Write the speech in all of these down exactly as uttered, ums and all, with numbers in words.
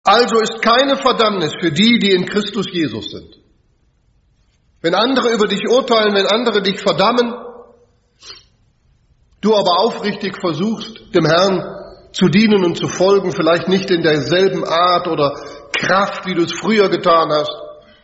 Also ist keine Verdammnis für die, die in Christus Jesus sind. Wenn andere über dich urteilen, wenn andere dich verdammen, du aber aufrichtig versuchst, dem Herrn zu dienen und zu folgen, vielleicht nicht in derselben Art oder Kraft, wie du es früher getan hast,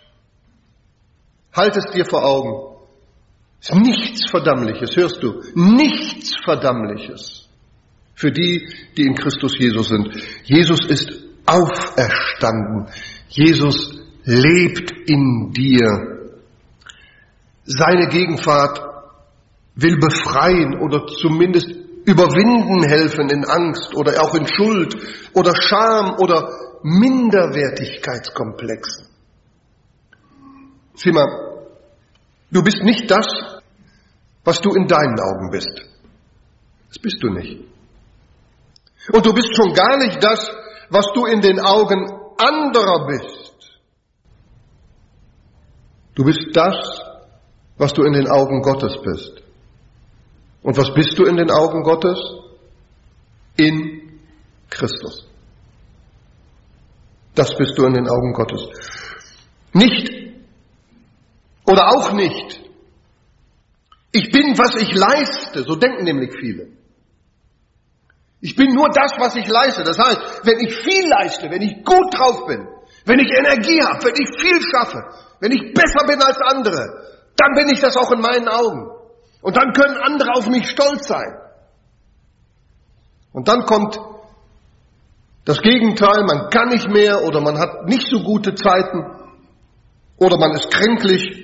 halt es dir vor Augen. Es ist nichts Verdammliches, hörst du? Nichts Verdammliches für die, die in Christus Jesus sind. Jesus ist auferstanden. Jesus lebt in dir. Seine Gegenwart will befreien oder zumindest überwinden helfen in Angst oder auch in Schuld oder Scham oder Minderwertigkeitskomplexen. Sieh mal, du bist nicht das, was du in deinen Augen bist. Das bist du nicht. Und du bist schon gar nicht das, was du in den Augen anderer bist. Du bist das, was du in den Augen Gottes bist. Und was bist du in den Augen Gottes? In Christus. Das bist du in den Augen Gottes. Nicht oder auch nicht. Ich bin, was ich leiste. So denken nämlich viele. Ich bin nur das, was ich leiste. Das heißt, wenn ich viel leiste, wenn ich gut drauf bin, wenn ich Energie habe, wenn ich viel schaffe, wenn ich besser bin als andere, dann bin ich das auch in meinen Augen. Und dann können andere auf mich stolz sein. Und dann kommt das Gegenteil, man kann nicht mehr oder man hat nicht so gute Zeiten oder man ist kränklich.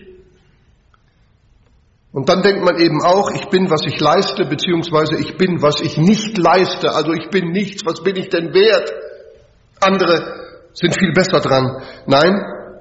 Und dann denkt man eben auch, ich bin, was ich leiste, beziehungsweise ich bin, was ich nicht leiste. Also ich bin nichts, was bin ich denn wert? Andere sind viel besser dran. Nein,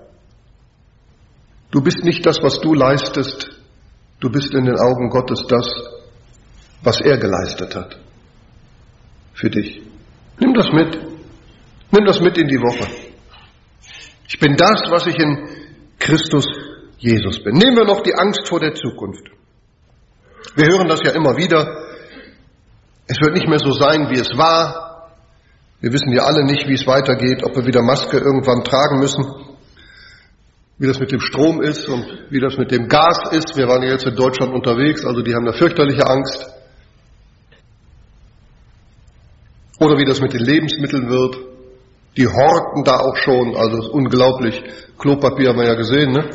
du bist nicht das, was du leistest. Du bist in den Augen Gottes das, was er geleistet hat. Für dich. Nimm das mit. Nimm das mit in die Woche. Ich bin das, was ich in Christus Jesus bin. Nehmen wir noch die Angst vor der Zukunft. Wir hören das ja immer wieder. Es wird nicht mehr so sein, wie es war. Wir wissen ja alle nicht, wie es weitergeht, ob wir wieder Maske irgendwann tragen müssen, wie das mit dem Strom ist und wie das mit dem Gas ist. Wir waren ja jetzt in Deutschland unterwegs, also die haben da fürchterliche Angst. Oder wie das mit den Lebensmitteln wird. Die horten da auch schon, also es ist unglaublich. Klopapier haben wir ja gesehen, ne?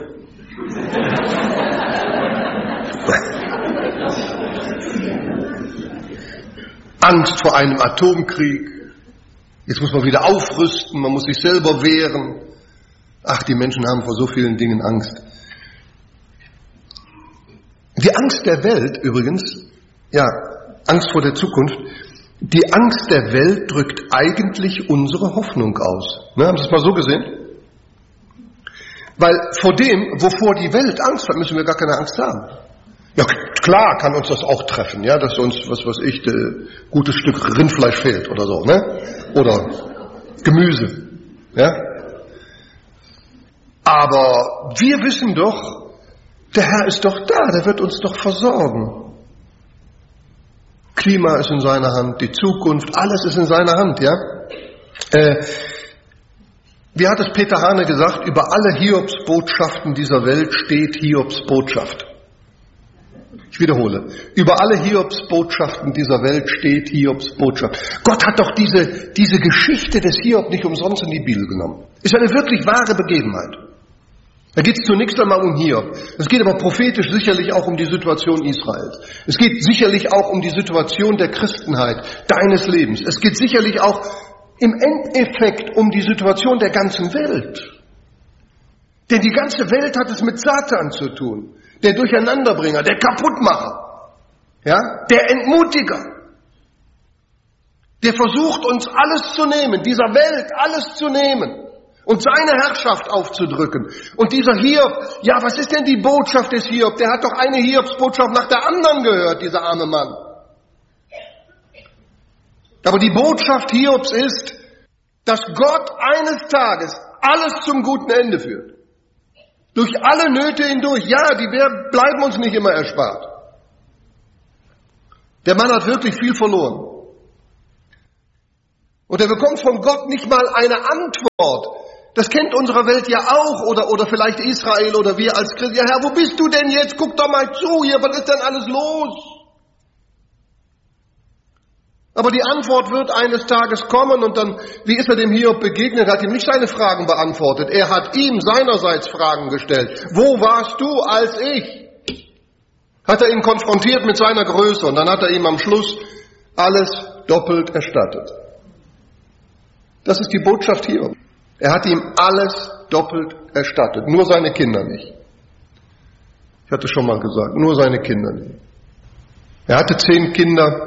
Angst vor einem Atomkrieg. Jetzt muss man wieder aufrüsten, man muss sich selber wehren. Ach, die Menschen haben vor so vielen Dingen Angst. Die Angst der Welt übrigens, ja, Angst vor der Zukunft, die Angst der Welt drückt eigentlich unsere Hoffnung aus. Ne, haben Sie es mal so gesehen? Weil vor dem, wovor die Welt Angst hat, müssen wir gar keine Angst haben. Ja, klar kann uns das auch treffen, ja, dass uns, was weiß ich, ein gutes Stück Rindfleisch fehlt oder so, ne? Oder Gemüse, ja? Aber wir wissen doch, der Herr ist doch da, der wird uns doch versorgen. Klima ist in seiner Hand, die Zukunft, alles ist in seiner Hand, ja? Äh, wie hat es Peter Hane gesagt, über alle Hiobsbotschaften dieser Welt steht Hiobs Botschaft. Ich wiederhole, über alle Hiobsbotschaften dieser Welt steht Hiobs Botschaft. Gott hat doch diese, diese Geschichte des Hiob nicht umsonst in die Bibel genommen. Ist eine wirklich wahre Begebenheit. Da geht es zunächst einmal um Hiob. Es geht aber prophetisch sicherlich auch um die Situation Israels. Es geht sicherlich auch um die Situation der Christenheit, deines Lebens. Es geht sicherlich auch im Endeffekt um die Situation der ganzen Welt. Denn die ganze Welt hat es mit Satan zu tun. Der Durcheinanderbringer, der Kaputtmacher, ja, der Entmutiger. Der versucht, uns alles zu nehmen, dieser Welt alles zu nehmen und seine Herrschaft aufzudrücken. Und dieser Hiob, ja, was ist denn die Botschaft des Hiob? Der hat doch eine Hiobsbotschaft nach der anderen gehört, dieser arme Mann. Aber die Botschaft Hiobs ist, dass Gott eines Tages alles zum guten Ende führt. Durch alle Nöte hindurch. Ja, die bleiben uns nicht immer erspart. Der Mann hat wirklich viel verloren. Und er bekommt von Gott nicht mal eine Antwort. Das kennt unsere Welt ja auch, oder, oder vielleicht Israel oder wir als Christen. Ja, Herr, wo bist du denn jetzt? Guck doch mal zu hier, was ist denn alles los? Aber die Antwort wird eines Tages kommen und dann, wie ist er dem Hiob begegnet, hat ihm nicht seine Fragen beantwortet. Er hat ihm seinerseits Fragen gestellt. Wo warst du als ich? Hat er ihn konfrontiert mit seiner Größe und dann hat er ihm am Schluss alles doppelt erstattet. Das ist die Botschaft Hiob. Er hat ihm alles doppelt erstattet, nur seine Kinder nicht. Ich hatte schon mal gesagt, nur seine Kinder nicht. Er hatte zehn Kinder.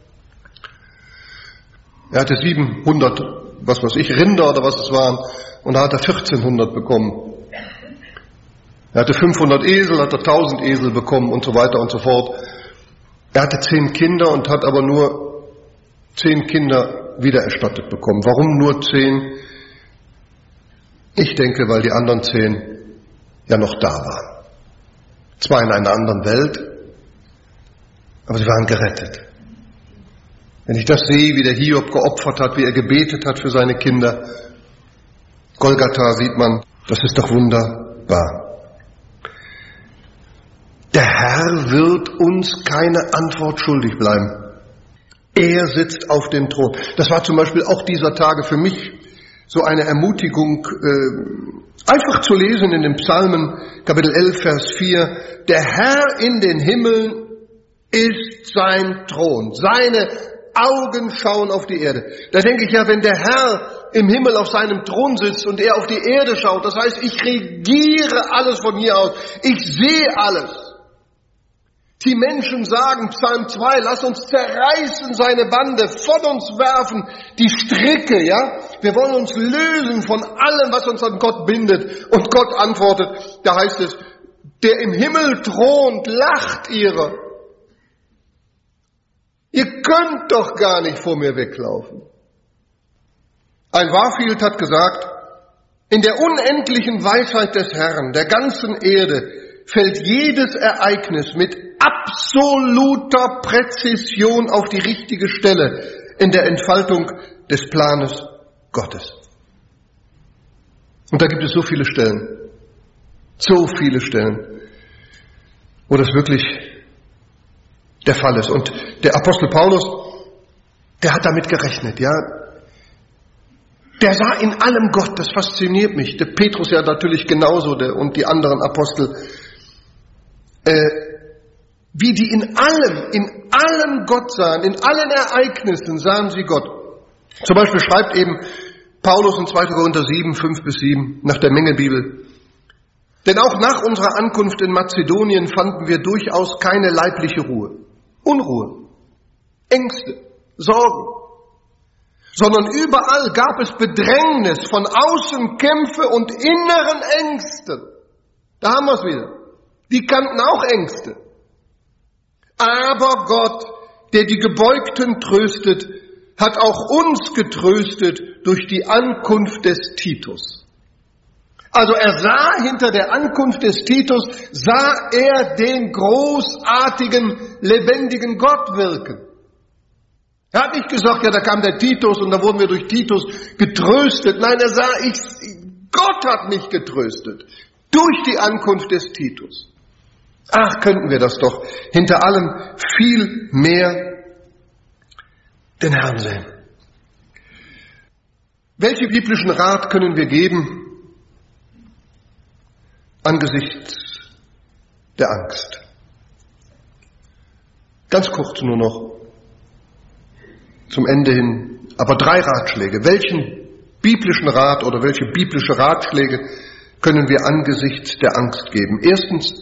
Er hatte siebenhundert, was weiß ich, Rinder oder was es waren, und da hat er vierzehnhundert bekommen. Er hatte fünfhundert Esel, hat er tausend Esel bekommen und so weiter und so fort. Er hatte zehn Kinder und hat aber nur zehn Kinder wiedererstattet bekommen. Warum nur zehn? Ich denke, weil die anderen zehn ja noch da waren. Zwar in einer anderen Welt, aber sie waren gerettet. Wenn ich das sehe, wie der Hiob geopfert hat, wie er gebetet hat für seine Kinder, Golgatha sieht man, das ist doch wunderbar. Der Herr wird uns keine Antwort schuldig bleiben. Er sitzt auf dem Thron. Das war zum Beispiel auch dieser Tage für mich so eine Ermutigung, äh, einfach zu lesen in den Psalmen, Kapitel elf, Vers vier. Der Herr in den Himmeln ist sein Thron. Seine Augen schauen auf die Erde. Da denke ich ja, wenn der Herr im Himmel auf seinem Thron sitzt und er auf die Erde schaut, das heißt, ich regiere alles von hier aus. Ich sehe alles. Die Menschen sagen, Psalm zwei, lass uns zerreißen seine Bande, von uns werfen die Stricke, ja? Wir wollen uns lösen von allem, was uns an Gott bindet. Und Gott antwortet, da heißt es, der im Himmel thront, lacht ihrer. Ihr könnt doch gar nicht vor mir weglaufen. Ein Warfield hat gesagt, in der unendlichen Weisheit des Herrn, der ganzen Erde, fällt jedes Ereignis mit absoluter Präzision auf die richtige Stelle in der Entfaltung des Planes Gottes. Und da gibt es so viele Stellen, so viele Stellen, wo das wirklich der Fall ist. Und der Apostel Paulus, der hat damit gerechnet, ja. Der sah in allem Gott, das fasziniert mich. Der Petrus ja natürlich genauso, der, und die anderen Apostel. Äh, wie die in allem, in allem Gott sahen, in allen Ereignissen sahen sie Gott. Zum Beispiel schreibt eben Paulus in zweiter Korinther sieben, fünf bis sieben, nach der Mengebibel. Denn auch nach unserer Ankunft in Mazedonien fanden wir durchaus keine leibliche Ruhe. Unruhe, Ängste, Sorgen, sondern überall gab es Bedrängnis, von außen Kämpfe und inneren Ängsten. Da haben wir es wieder. Die kannten auch Ängste. Aber Gott, der die Gebeugten tröstet, hat auch uns getröstet durch die Ankunft des Titus. Also er sah hinter der Ankunft des Titus, sah er den großartigen, lebendigen Gott wirken. Er hat nicht gesagt, ja, da kam der Titus und da wurden wir durch Titus getröstet. Nein, er sah, ich, Gott hat mich getröstet durch die Ankunft des Titus. Ach, könnten wir das doch hinter allem viel mehr den Herrn sehen. Welchen biblischen Rat können wir geben angesichts der Angst? Ganz kurz nur noch zum Ende hin, aber drei Ratschläge. Welchen biblischen Rat oder welche biblische Ratschläge können wir angesichts der Angst geben? Erstens,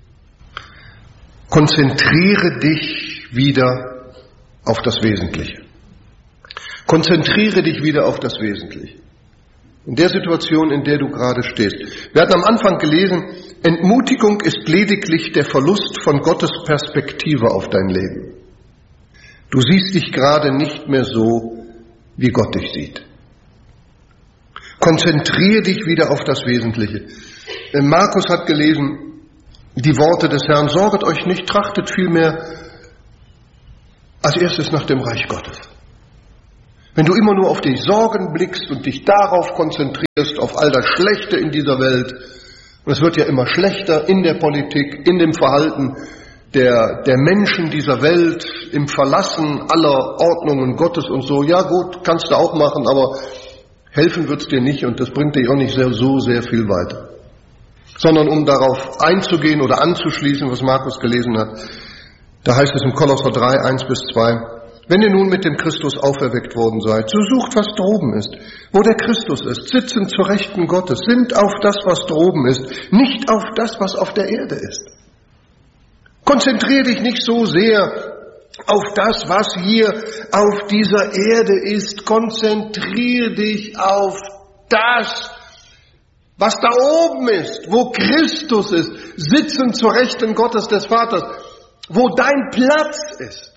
konzentriere dich wieder auf das Wesentliche. Konzentriere dich wieder auf das Wesentliche. In der Situation, in der du gerade stehst. Wir hatten am Anfang gelesen, Entmutigung ist lediglich der Verlust von Gottes Perspektive auf dein Leben. Du siehst dich gerade nicht mehr so, wie Gott dich sieht. Konzentriere dich wieder auf das Wesentliche. Markus hat gelesen, die Worte des Herrn, sorget euch nicht, trachtet vielmehr als erstes nach dem Reich Gottes. Wenn du immer nur auf die Sorgen blickst und dich darauf konzentrierst, auf all das Schlechte in dieser Welt, und es wird ja immer schlechter in der Politik, in dem Verhalten der, der Menschen dieser Welt, im Verlassen aller Ordnungen Gottes und so, ja gut, kannst du auch machen, aber helfen wird's dir nicht und das bringt dich auch nicht sehr, so sehr viel weiter. Sondern um darauf einzugehen oder anzuschließen, was Markus gelesen hat, da heißt es im Kolosser drei, eins bis zwei, wenn ihr nun mit dem Christus auferweckt worden seid, so sucht, was droben ist, wo der Christus ist, sitzend zur Rechten Gottes, sinnt auf das, was droben ist, nicht auf das, was auf der Erde ist. Konzentriere dich nicht so sehr auf das, was hier auf dieser Erde ist. Konzentriere dich auf das, was da oben ist, wo Christus ist, sitzend zur Rechten Gottes des Vaters, wo dein Platz ist.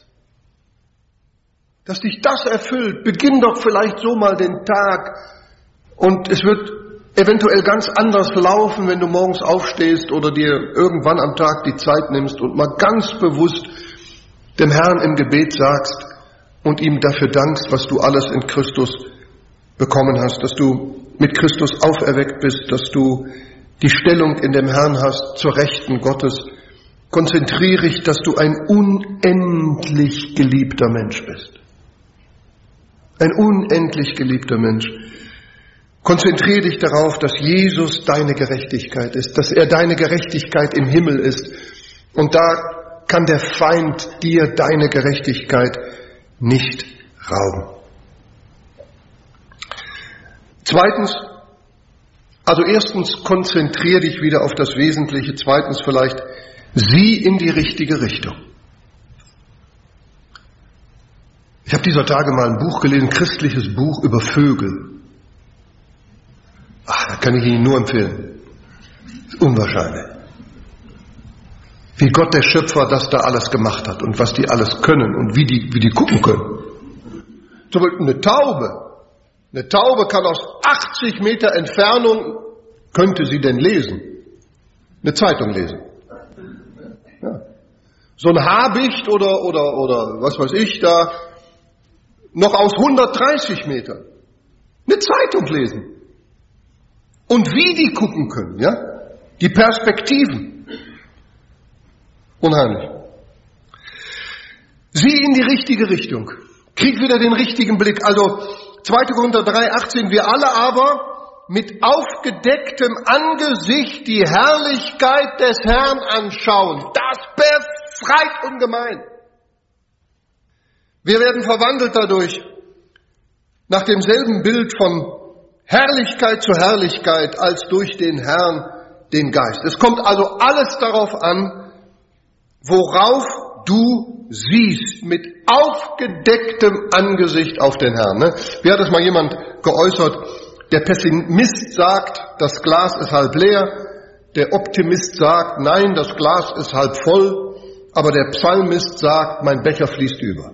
Dass dich das erfüllt, beginn doch vielleicht so mal den Tag und es wird eventuell ganz anders laufen, wenn du morgens aufstehst oder dir irgendwann am Tag die Zeit nimmst und mal ganz bewusst dem Herrn im Gebet sagst und ihm dafür dankst, was du alles in Christus bekommen hast, dass du mit Christus auferweckt bist, dass du die Stellung in dem Herrn hast zur Rechten Gottes. Konzentriere dich, dass du ein unendlich geliebter Mensch bist. Ein unendlich geliebter Mensch. Konzentriere dich darauf, dass Jesus deine Gerechtigkeit ist, dass er deine Gerechtigkeit im Himmel ist. Und da kann der Feind dir deine Gerechtigkeit nicht rauben. Zweitens, also erstens, konzentriere dich wieder auf das Wesentliche. Zweitens vielleicht, sieh in die richtige Richtung. Ich habe dieser Tage mal ein Buch gelesen, ein christliches Buch über Vögel. Ach, da kann ich Ihnen nur empfehlen. Das ist unwahrscheinlich. Wie Gott der Schöpfer das da alles gemacht hat und was die alles können und wie die, wie die gucken können. Zum Beispiel eine Taube. Eine Taube kann aus achtzig Meter Entfernung, könnte sie denn lesen? Eine Zeitung lesen. Ja. So ein Habicht oder, oder, oder was weiß ich da, noch aus hundertdreißig Metern eine Zeitung lesen. Und wie die gucken können, ja? Die Perspektiven. Unheimlich. Sieh in die richtige Richtung. Krieg wieder den richtigen Blick. Also, zweiter Korinther drei, achtzehn, wir alle aber mit aufgedecktem Angesicht die Herrlichkeit des Herrn anschauen. Das befreit ungemein. Wir werden verwandelt dadurch nach demselben Bild von Herrlichkeit zu Herrlichkeit als durch den Herrn, den Geist. Es kommt also alles darauf an, worauf du siehst, mit aufgedecktem Angesicht auf den Herrn. Ne? Wie hat es mal jemand geäußert? Der Pessimist sagt, das Glas ist halb leer. Der Optimist sagt, nein, das Glas ist halb voll. Aber der Psalmist sagt, mein Becher fließt über.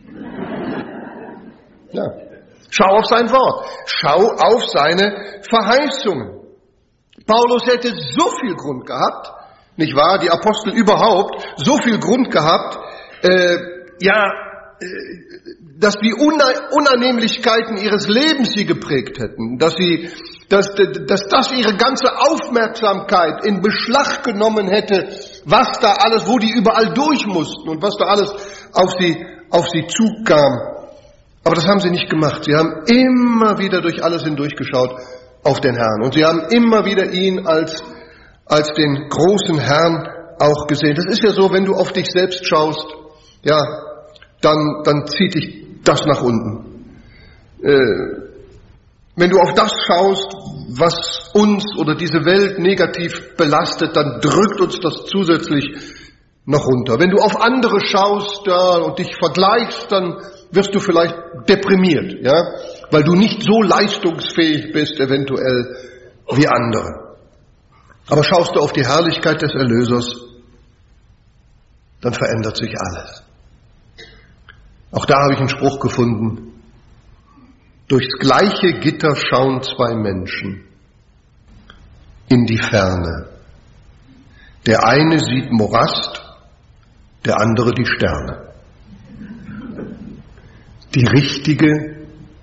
Ja. Schau auf sein Wort. Schau auf seine Verheißungen. Paulus hätte so viel Grund gehabt, nicht wahr? Die Apostel überhaupt, so viel Grund gehabt, äh, ja, äh, dass die Una- Unannehmlichkeiten ihres Lebens sie geprägt hätten, dass sie, dass, dass das ihre ganze Aufmerksamkeit in Beschlag genommen hätte, was da alles, wo die überall durch mussten und was da alles auf sie, auf sie zukam. Aber das haben sie nicht gemacht. Sie haben immer wieder durch alles hindurchgeschaut auf den Herrn. Und sie haben immer wieder ihn als, als den großen Herrn auch gesehen. Das ist ja so, wenn du auf dich selbst schaust, ja, dann, dann zieht dich das nach unten. Äh, wenn du auf das schaust, was uns oder diese Welt negativ belastet, dann drückt uns das zusätzlich noch runter. Wenn du auf andere schaust ja, und dich vergleichst, dann wirst du vielleicht deprimiert, ja, weil du nicht so leistungsfähig bist, eventuell wie andere. Aber schaust du auf die Herrlichkeit des Erlösers, dann verändert sich alles. Auch da habe ich einen Spruch gefunden. Durchs gleiche Gitter schauen zwei Menschen in die Ferne. Der eine sieht Morast, der andere die Sterne. Die richtige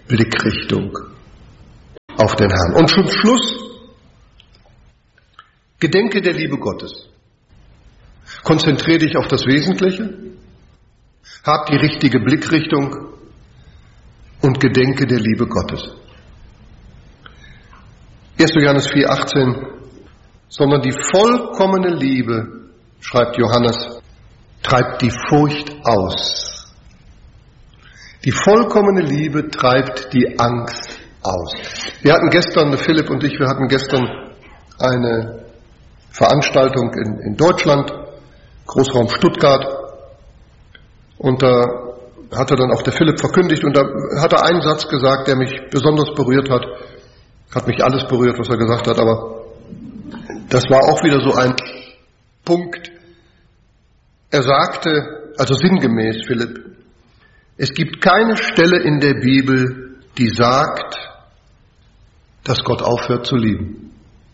Blickrichtung auf den Herrn. Und zum Schluss, gedenke der Liebe Gottes. Konzentriere dich auf das Wesentliche, hab die richtige Blickrichtung und gedenke der Liebe Gottes. erster Johannes vier achtzehn, sondern die vollkommene Liebe, schreibt Johannes, treibt die Furcht aus. Die vollkommene Liebe treibt die Angst aus. Wir hatten gestern, Philipp und ich, wir hatten gestern eine Veranstaltung in, in Deutschland, Großraum Stuttgart, und da hatte dann auch der Philipp verkündigt und da hat er einen Satz gesagt, der mich besonders berührt hat. Hat mich alles berührt, was er gesagt hat, aber das war auch wieder so ein Punkt. Er sagte, also sinngemäß, Philipp, es gibt keine Stelle in der Bibel, die sagt, dass Gott aufhört zu lieben.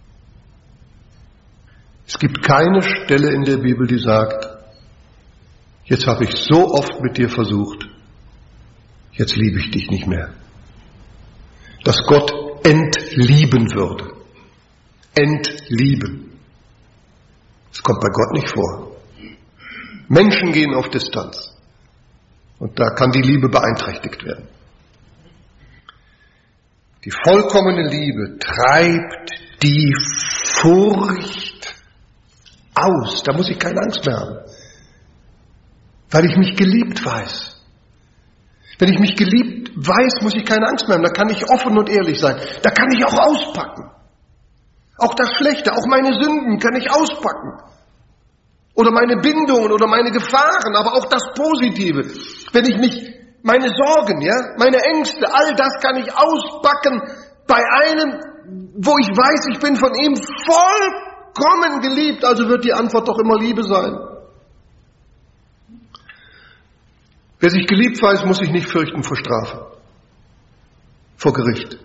Es gibt keine Stelle in der Bibel, die sagt, jetzt habe ich so oft mit dir versucht, jetzt liebe ich dich nicht mehr. Dass Gott entlieben würde. Entlieben. Das kommt bei Gott nicht vor. Menschen gehen auf Distanz. Und da kann die Liebe beeinträchtigt werden. Die vollkommene Liebe treibt die Furcht aus. Da muss ich keine Angst mehr haben. Weil ich mich geliebt weiß. Wenn ich mich geliebt weiß, muss ich keine Angst mehr haben. Da kann ich offen und ehrlich sein. Da kann ich auch auspacken. Auch das Schlechte, auch meine Sünden kann ich auspacken. Oder meine Bindungen oder meine Gefahren, aber auch das Positive. Wenn ich mich, meine Sorgen, ja, meine Ängste, all das kann ich auspacken bei einem, wo ich weiß, ich bin von ihm vollkommen geliebt. Also wird die Antwort doch immer Liebe sein. Wer sich geliebt weiß, muss sich nicht fürchten vor Strafe, vor Gericht.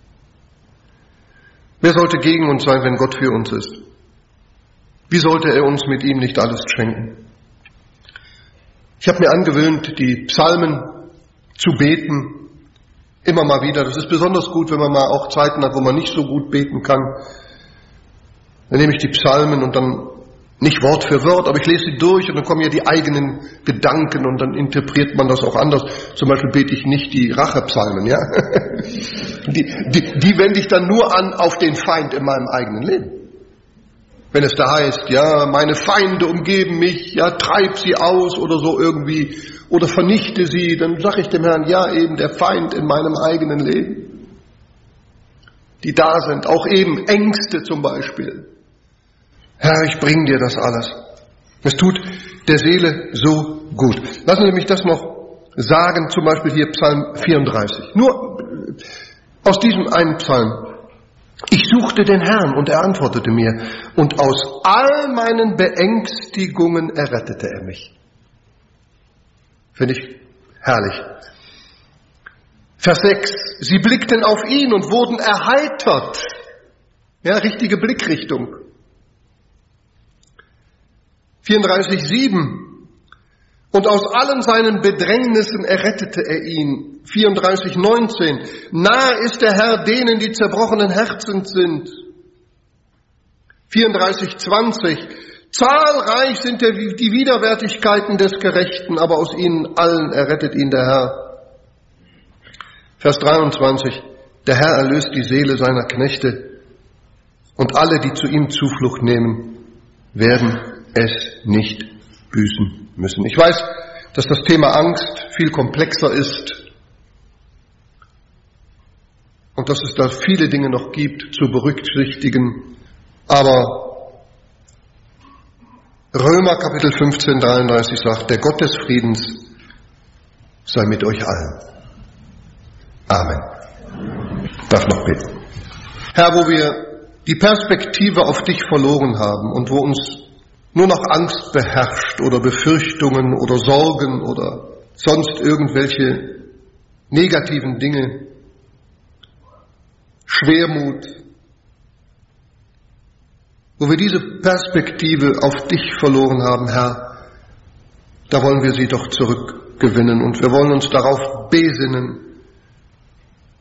Wer sollte gegen uns sein, wenn Gott für uns ist? Wie sollte er uns mit ihm nicht alles schenken? Ich habe mir angewöhnt, die Psalmen zu beten, immer mal wieder. Das ist besonders gut, wenn man mal auch Zeiten hat, wo man nicht so gut beten kann. Dann nehme ich die Psalmen und dann nicht Wort für Wort, aber ich lese sie durch und dann kommen ja die eigenen Gedanken und dann interpretiert man das auch anders. Zum Beispiel bete ich nicht die Rachepsalmen, ja. Die, die, die wende ich dann nur an auf den Feind in meinem eigenen Leben. Wenn es da heißt, ja, meine Feinde umgeben mich, ja, treib sie aus oder so irgendwie, oder vernichte sie, dann sage ich dem Herrn, ja, eben der Feind in meinem eigenen Leben. Die da sind, auch eben Ängste zum Beispiel. Herr, ich bringe dir das alles. Es tut der Seele so gut. Lassen Sie mich das noch sagen, zum Beispiel hier Psalm vierunddreißig. Nur aus diesem einen Psalm. Ich suchte den Herrn und er antwortete mir und aus all meinen Beängstigungen errettete er mich. Finde ich herrlich. Vers sechs. Sie blickten auf ihn und wurden erheitert. Ja, richtige Blickrichtung. vierunddreißig sieben. Und aus allen seinen Bedrängnissen errettete er ihn. vierunddreißig neunzehn. Nahe ist der Herr denen, die zerbrochenen Herzens sind. vierunddreißig zwanzig. Zahlreich sind die Widerwärtigkeiten des Gerechten, aber aus ihnen allen errettet ihn der Herr. Vers dreiundzwanzig. Der Herr erlöst die Seele seiner Knechte und alle, die zu ihm Zuflucht nehmen, werden es nicht büßen müssen. Ich weiß, dass das Thema Angst viel komplexer ist und dass es da viele Dinge noch gibt zu berücksichtigen, aber Römer Kapitel fünfzehn, dreiunddreißig sagt, der Gott des Friedens sei mit euch allen. Amen. Ich darf noch beten. Herr, wo wir die Perspektive auf dich verloren haben und wo uns nur noch Angst beherrscht oder Befürchtungen oder Sorgen oder sonst irgendwelche negativen Dinge, Schwermut, wo wir diese Perspektive auf dich verloren haben, Herr, da wollen wir sie doch zurückgewinnen und wir wollen uns darauf besinnen,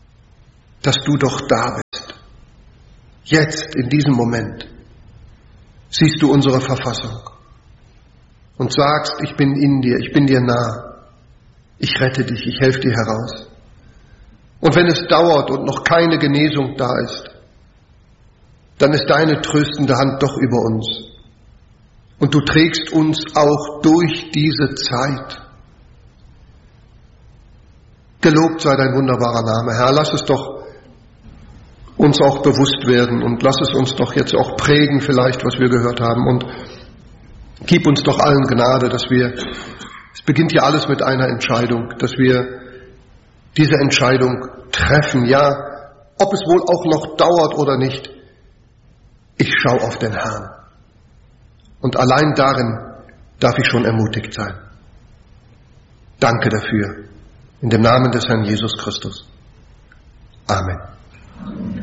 dass du doch da bist. Jetzt, in diesem Moment, siehst du unsere Verfassung und sagst, ich bin in dir, ich bin dir nah, ich rette dich, ich helfe dir heraus. Und wenn es dauert und noch keine Genesung da ist, dann ist deine tröstende Hand doch über uns. Und du trägst uns auch durch diese Zeit. Gelobt sei dein wunderbarer Name, Herr. Lass es doch uns auch bewusst werden und lass es uns doch jetzt auch prägen vielleicht, was wir gehört haben. Und gib uns doch allen Gnade, dass wir, es beginnt ja alles mit einer Entscheidung, dass wir diese Entscheidung treffen. Ja, ob es wohl auch noch dauert oder nicht, ich schaue auf den Herrn. Und allein darin darf ich schon ermutigt sein. Danke dafür. In dem Namen des Herrn Jesus Christus. Amen.